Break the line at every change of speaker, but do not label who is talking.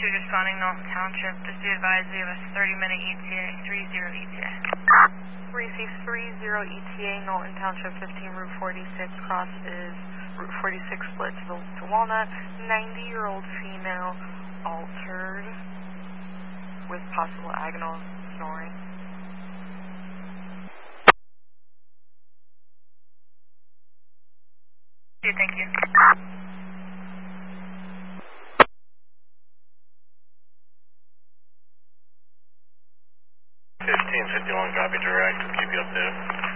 responding North Township. Just be advised we have a 30-minute ETA, 30 ETA.
Receive 30 ETA, Knowlton Township, 15 Route 46, cross is Route 46 split to Walnut, 90-year-old female, altered, with possible agonal snoring.
Okay, thank you.
1551, copy direct, keep you updated.